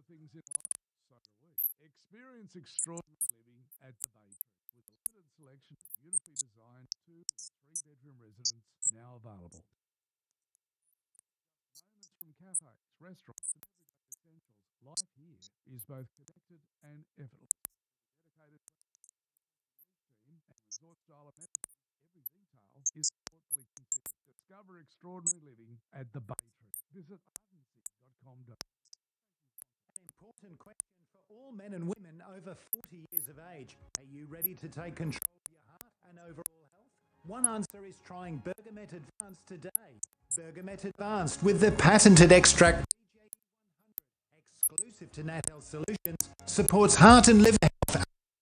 other things in life, so do we. Experience extraordinary living at the Bay Tree with a limited selection of beautifully designed 2 and 3 bedroom residences now available. Moments from cafes, restaurants, and everyday essentials, life here is both connected and effortless. With a dedicated team and resort-style amenities, every detail is thoughtfully considered. Discover extraordinary living at the Bay Tree. Visit ardency.com.au. An important question for all men and women over 40 years of age. Are you ready to take control of your heart and overall health? One answer is trying Bergamet Advanced today. Bergamet Advanced with the patented extract BJ100, exclusive to Nat Health Solutions, supports heart and liver health